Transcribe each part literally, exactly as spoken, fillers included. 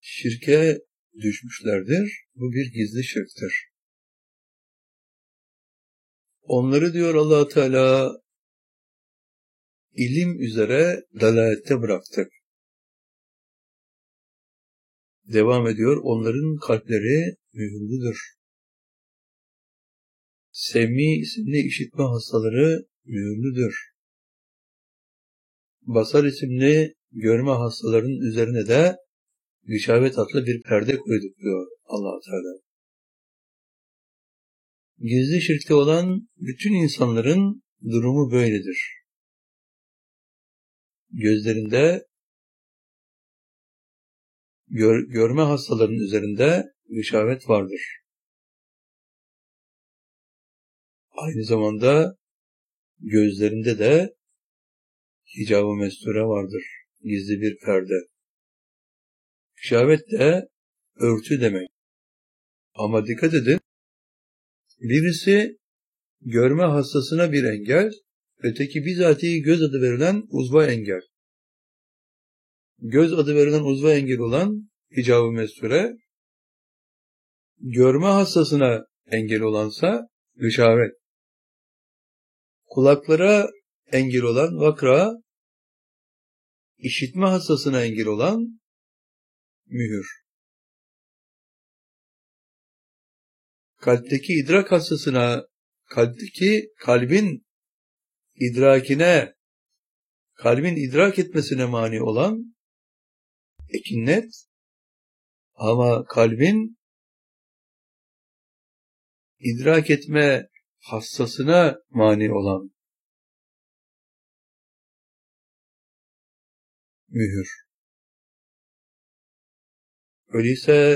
şirke düşmüşlerdir. Bu bir gizli şirktir. Onları diyor Allah Teala ilim üzere dalalette bıraktık. Devam ediyor. Onların kalpleri mühürlüdür. Semî isimli işitme hastaları mühürlüdür. Basar isimli görme hastalarının üzerine de gışavet adlı bir perde koyduk diyor Allah Teala. Gizli şirkte olan bütün insanların durumu böyledir. Gözlerinde gör, görme hastalarının üzerinde gışavet vardır. Aynı zamanda gözlerinde de hicab-ı mesture vardır. Gizli bir perde. Gışavet de örtü demek. Ama dikkat edin, birisi görme hastasına bir engel, öteki bizatihi göz adı verilen uzva engel. Göz adı verilen uzva engel olan hicab-ı mesture, görme hastasına engel olansa gışavet. Kulaklara engel olan vakra, işitme hastasına engel olan mühür. Kalpteki idrak hastasına, kalpteki kalbin idrakine, kalbin idrak etmesine mani olan ekinnet, ama kalbin idrak etme hassasına mani olan mühür. Öyleyse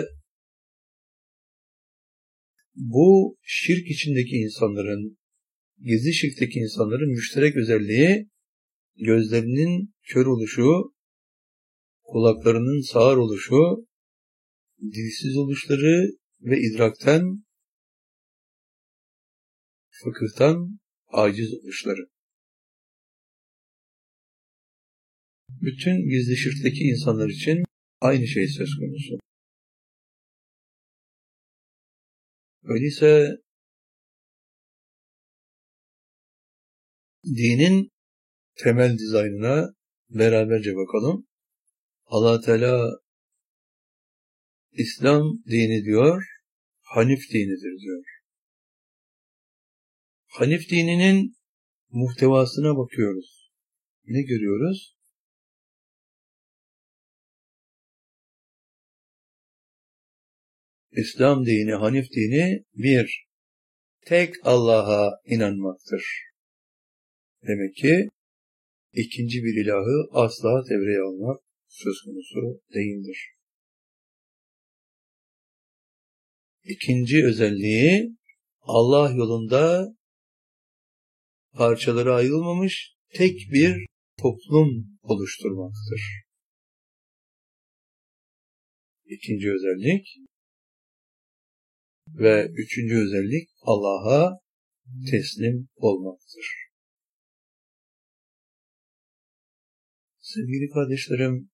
bu şirk içindeki insanların, gizli şirkteki insanların müşterek özelliği gözlerinin kör oluşu, kulaklarının sağır oluşu, dilsiz oluşları ve idrakten, fıkıhtan aciz oluşları. Bütün gizli şirkteki insanlar için aynı şey söz konusu. Öyleyse dinin temel dizaynına beraberce bakalım. Allah Teala İslam dini diyor, Hanif dinidir diyor. Hanif dininin muhtevasına bakıyoruz. Ne görüyoruz? İslam dini, Hanif dini bir, tek Allah'a inanmaktır. Demek ki ikinci bir ilahı asla devreye almak söz konusu değildir. İkinci özelliği Allah yolunda parçalara ayrılmamış tek bir toplum oluşturmaktır. İkinci özellik ve üçüncü özellik Allah'a teslim olmaktır. Sevgili kardeşlerim,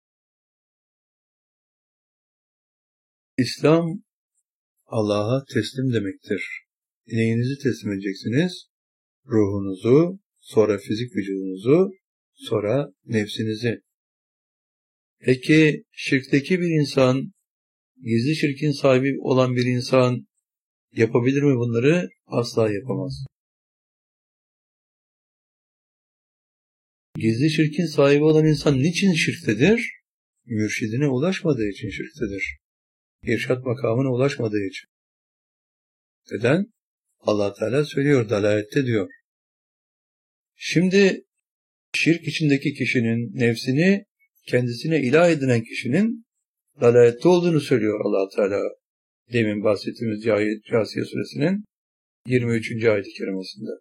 İslam Allah'a teslim demektir. Neyinizi teslim edeceksiniz? Ruhunuzu, sonra fizik vücudunuzu, sonra nefsinizi. Peki şirkteki bir insan, gizli şirkin sahibi olan bir insan yapabilir mi bunları? Asla yapamaz. Gizli şirkin sahibi olan insan niçin şirktedir? Mürşidine ulaşmadığı için şirktedir. İrşad makamına ulaşmadığı için. Neden? Allah Teala söylüyor, dalalette diyor. Şimdi şirk içindeki kişinin nefsini kendisine ilah edinen kişinin dalalette olduğunu söylüyor Allah Teala. Demin bahsettiğimiz Câsiye suresinin yirmi üçüncü ayet-i kerimesinde.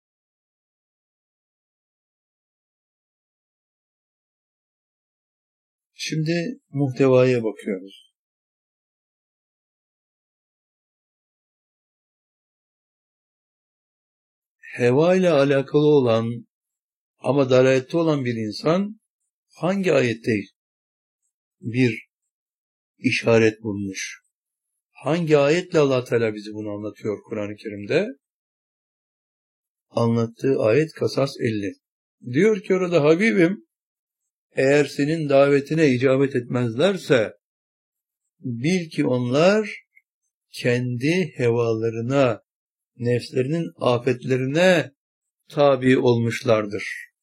Şimdi muhtevaya bakıyoruz. Heva ile alakalı olan ama dalalette olan bir insan hangi ayette bir işaret bulmuş. Hangi ayetle Allah Teala bizi bunu anlatıyor Kur'an-ı Kerim'de? Anlattığı ayet Kasas elli. Diyor ki orada Habibim, eğer senin davetine icabet etmezlerse bil ki onlar kendi hevalarına, nefslerinin afetlerine tabi olmuşlardır.